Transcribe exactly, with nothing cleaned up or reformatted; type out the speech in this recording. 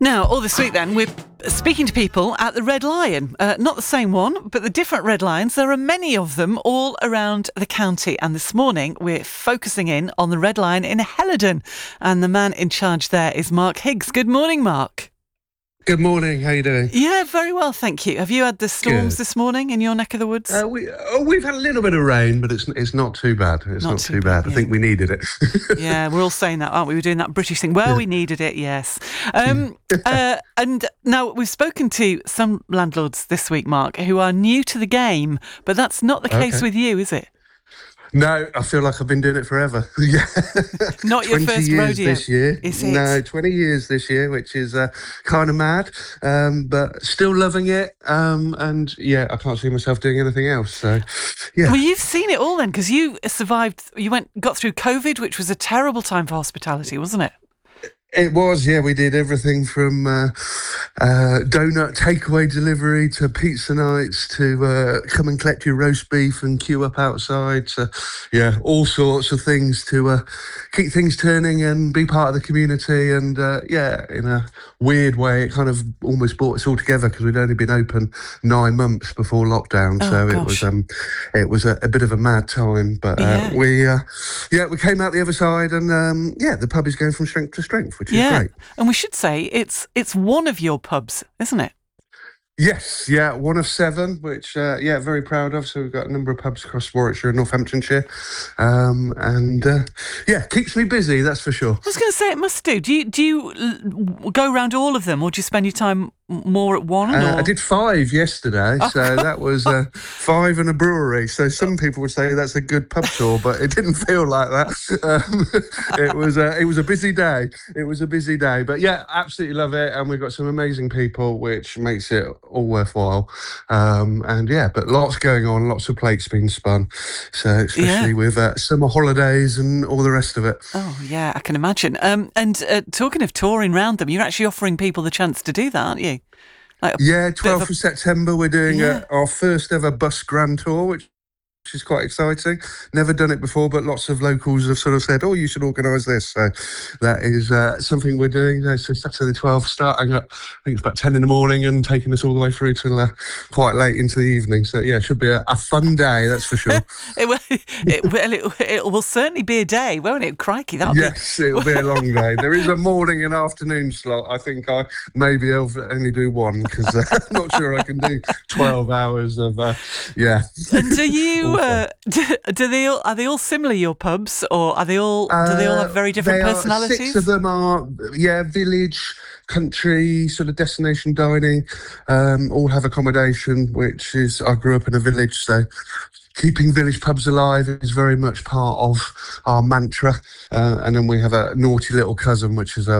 Now, all this week then, we're speaking to people at the Red Lion. Uh, not the same one, but the different Red Lions. There are many of them all around the county. And this morning, we're focusing in on the Red Lion in Helidon. And the man in charge there is Mark Higgs. Good morning, Mark. Good morning. How you doing? Yeah, very well, thank you. Have you had the storms Good. this morning in your neck of the woods? Uh, we, oh, we've had a little bit of rain, but it's it's not too bad. It's Not not, too too bad, bad. yeah. I think we needed it. Yeah, we're all saying that, aren't we? We're doing that British thing. Well, we needed it, yes. Um, uh, and now we've spoken to some landlords this week, Mark, who are new to the game, but that's not the case Okay. with you, is it? No, I feel like I've been doing it forever. Yeah, Not your twenty first years rodeo, this year. is it? No, twenty years this year, which is uh, kind of mad, um, but still loving it. Um, and yeah, I can't see myself doing anything else. So, yeah. Well, you've seen it all then, because you survived, you went, got through COVID, which was a terrible time for hospitality, wasn't it? It was, yeah. We did everything from uh, uh, donut takeaway delivery to pizza nights to uh, come and collect your roast beef and queue up outside. So, yeah, all sorts of things to uh, keep things turning and be part of the community. And uh, yeah, in a weird way, it kind of almost brought us all together because we'd only been open nine months before lockdown. Oh, so gosh. it was um, it was a, a bit of a mad time. But uh, Yeah. we uh, yeah we came out the other side, and um, yeah, the pub is going from strength to strength, which is Yeah, great. and we should say it's it's one of your pubs, isn't it? Yes, yeah, one of seven, which, uh, yeah, very proud of. So we've got a number of pubs across Warwickshire and Northamptonshire. Um, and, uh, yeah, keeps me busy, that's for sure. I was going to say it must do. Do you do you l- go around all of them, or do you spend your time m- more at one? Uh, or? I did five yesterday, so that was uh, five and a brewery. So some people would say that's a good pub tour, but it didn't feel like that. Um, it was uh, it was a busy day. It was a busy day, but yeah, absolutely love it. And we've got some amazing people, which makes it all worthwhile. Um, and yeah, but lots going on, lots of plates being spun. So especially Yeah. with uh, summer holidays and all the rest of it. Oh, yeah, I can imagine. Um, and uh, talking of touring round them, you're actually offering people the chance to do that, aren't you? Like a Yeah, bit of twelfth of September, we're doing Yeah. uh, our first ever bus grand tour, which which is quite exciting. Never done it before, but lots of locals have sort of said, oh, you should organise this. So that is uh, something we're doing. Uh, So Saturday the twelfth, starting at, I think it's about ten in the morning and taking us all the way through till uh, quite late into the evening. So yeah, it should be a, a fun day, that's for sure. It will, it, well, it, it will certainly be a day, won't it? Crikey, that'll Yes, it'll be a long day. There is a morning and afternoon slot. I think I maybe I'll only do one because uh, I'm not sure I can do twelve hours of, uh, yeah. be. And do you? Awful. Uh, do, do they all? Are they all similar? Your pubs, or are they all? do they all have very different Uh, they are- personalities? Six of them are, yeah, village, country, sort of destination dining. Um, all have accommodation, which is, I grew up in a village, so keeping village pubs alive is very much part of our mantra. Uh, and then we have a naughty little cousin, which is a